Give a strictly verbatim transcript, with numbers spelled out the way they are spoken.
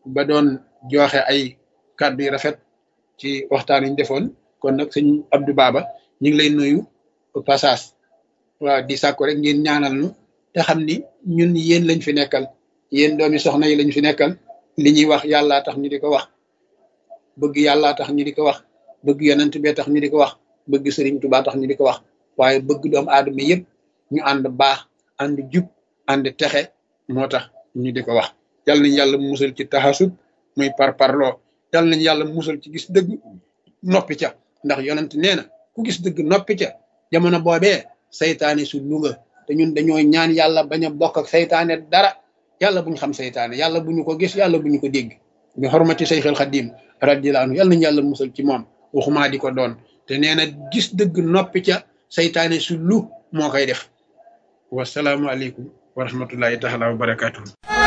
ba doon joxe ay kàddu yu rafet ci waxtaan yi ñu defoon kon nag sëñ Abdou Baba ñu ngi lay nuyu passage waaw di sàkku rek ngeen ñaanal nu te xam ni ñun yéen lañ fi nekkal yéen doomi soxna yi lañ fi nekkal li ñuy wax yàllaa tax ñu di ko wax bëgg yàllaa tax ñu di ko wax bëgg yonent bee tax ñu di ko wax bëgg Sëriñ Tuubaa tax ñu di ko wax waaye bëgg doomu aadama yëpp ñu ànd baax ànd jub ànd texe moo tax ñu di ko wax yal nañ yàlla musal ci taxasub muy par parloo yal nañ yàlla musal ci gis dëgg noppi ca ndax yonent nee na ku gis dëgg noppi ca jamono boobee saytaane su luga te ñun dañoo ñaan yàlla bañ a bokk ak saytaane dara yàlla buñ xam saytaane yàlla bu ñu ko gis yàlla bu ñu ko dégg bi xormati Seyxul Xadim radiyallahu anhu yàlla nañu yàlla musal ci moom waxumaa di ko doon te nee na gis dëgg noppi ca saytaane su lu moo koy def wasalaamualeykum wa rahmatullahi taala wa barakatuhu